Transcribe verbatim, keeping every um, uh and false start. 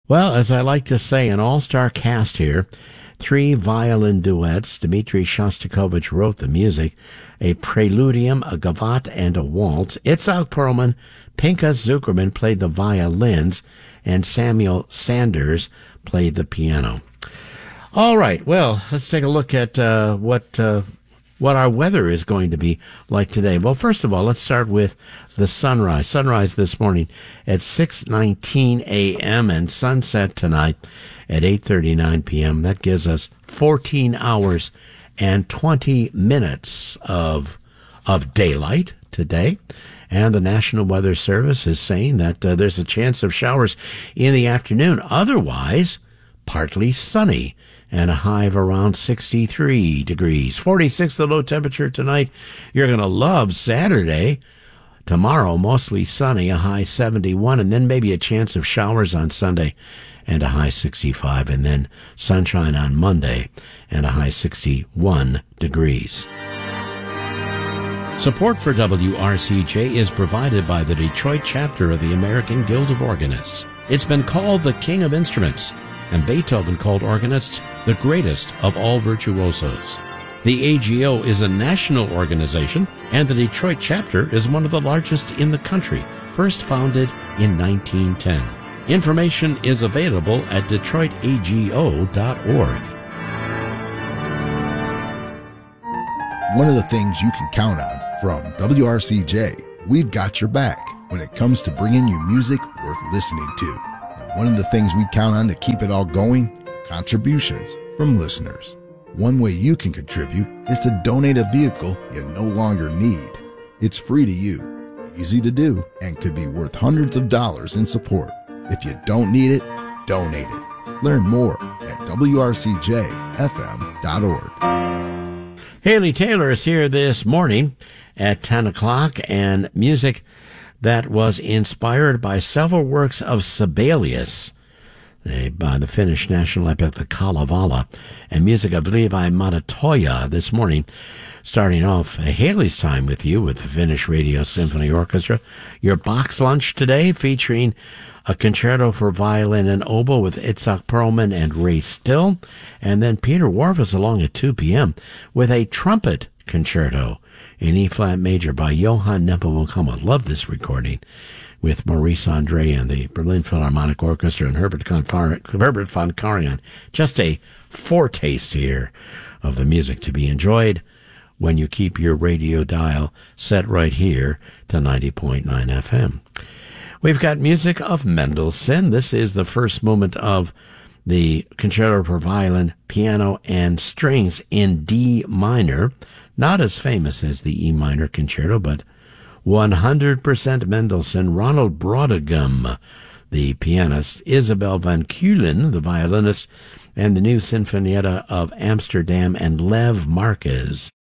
Well, as I like to say, an all-star cast here. Three violin duets. Dmitri Shostakovich wrote the music. A preludium, a gavotte, and a waltz. Itzhak Perlman, Pinchas Zukerman played the violins, and Samuel Sanders played the piano. All right, well, let's take a look at uh, what uh, what our weather is going to be like today. Well, first of all, let's start with the sunrise. Sunrise this morning at six nineteen a.m. and sunset tonight at eight thirty-nine p.m. That gives us fourteen hours and twenty minutes of of daylight today. And the National Weather Service is saying that uh, there's a chance of showers in the afternoon. Otherwise, partly sunny and a high of around sixty-three degrees. forty-six the low temperature tonight. You're going to love Saturday. Tomorrow, mostly sunny, a high seventy-one, and then maybe a chance of showers on Sunday and a high sixty-five, and then sunshine on Monday and a high sixty-one degrees. Support for W R C J is provided by the Detroit chapter of the American Guild of Organists. It's been called the King of Instruments, and Beethoven called organists the greatest of all virtuosos. The A G O is a national organization, and the Detroit chapter is one of the largest in the country, first founded in nineteen ten. Information is available at detroit a g o dot org. One of the things you can count on from W R C J, we've got your back when it comes to bringing you music worth listening to. And one of the things we count on to keep it all going, contributions from listeners. One way you can contribute is to donate a vehicle you no longer need. It's free to you, easy to do, and could be worth hundreds of dollars in support. If you don't need it, donate it. Learn more at w r c j f m dot org. Haley Taylor is here this morning at ten o'clock, and music that was inspired by several works of Sibelius, by the Finnish national epic, the Kalevala, and music of Levi Matatoja this morning. Starting off Haley's time with you with the Finnish Radio Symphony Orchestra. Your box lunch today featuring a concerto for violin and oboe with Itzhak Perlman and Ray Still. And then Peter Wharf is along at two p.m. with a trumpet concerto in E-flat major by Johann Nepomucema. Love this recording with Maurice Andre and the Berlin Philharmonic Orchestra and Herbert, Herbert von Karajan. Just a foretaste here of the music to be enjoyed when you keep your radio dial set right here to ninety point nine F M. We've got music of Mendelssohn. This is the first movement of the Concerto for Violin, Piano, and Strings in D minor. Not as famous as the E minor concerto, but one hundred percent Mendelssohn. Ronald Brodegum, the pianist, Isabel van Keulen, the violinist, and the new Sinfonietta of Amsterdam, and Lev Marquez.